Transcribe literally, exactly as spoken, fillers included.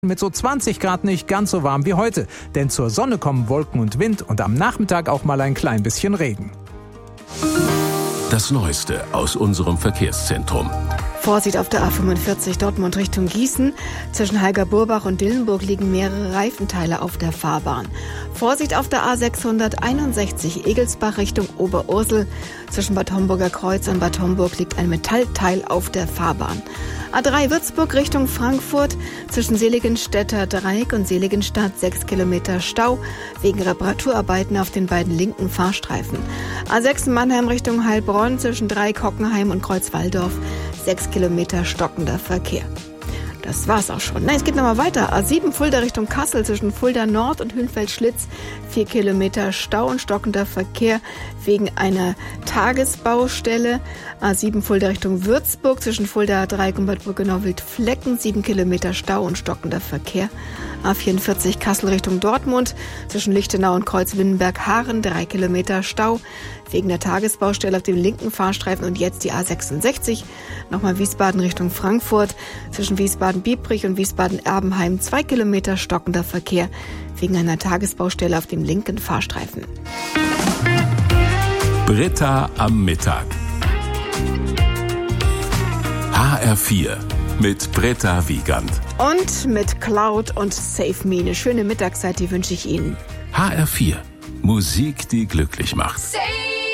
Mit so zwanzig Grad nicht ganz so warm wie heute, denn zur Sonne kommen Wolken und Wind und am Nachmittag auch mal ein klein bisschen Regen. Das Neueste aus unserem Verkehrszentrum. Vorsicht auf der A fünfundvierzig Dortmund Richtung Gießen. Zwischen Heiger-Burbach und Dillenburg liegen mehrere Reifenteile auf der Fahrbahn. Vorsicht auf der A sechshunderteinundsechzig Egelsbach Richtung Oberursel. Zwischen Bad Homburger Kreuz und Bad Homburg liegt ein Metallteil auf der Fahrbahn. A drei Würzburg Richtung Frankfurt. Zwischen Seligenstädter Dreieck und Seligenstadt sechs Kilometer Stau wegen Reparaturarbeiten auf den beiden linken Fahrstreifen. A sechs Mannheim Richtung Heilbronn zwischen Dreieck Hockenheim und Kreuz-Walldorf sechs Kilometer stockender Verkehr. Das war's auch schon. Nein, es geht nochmal weiter. A sieben Fulda Richtung Kassel zwischen Fulda Nord und Hünfeld-Schlitz. vier Kilometer Stau und stockender Verkehr wegen einer Tagesbaustelle. A sieben Fulda Richtung Würzburg zwischen Fulda Dreieck und Bad Brückenau-Wildflecken. sieben Kilometer Stau und stockender Verkehr. A vierundvierzig Kassel Richtung Dortmund zwischen Lichtenau und Kreuz-Winnenberg-Haaren. drei Kilometer Stau wegen der Tagesbaustelle auf dem linken Fahrstreifen. Und jetzt die A sechsundsechzig. Nochmal Wiesbaden Richtung Frankfurt zwischen Wiesbaden-Biebrich und Wiesbaden-Erbenheim. zwei Kilometer stockender Verkehr wegen einer Tagesbaustelle auf dem linken Fahrstreifen. Britta am Mittag. H R vier mit Britta Wiegand. Und mit Cloud und Save Me. Eine schöne Mittagszeit, die wünsche ich Ihnen. H R vier. Musik, die glücklich macht. Save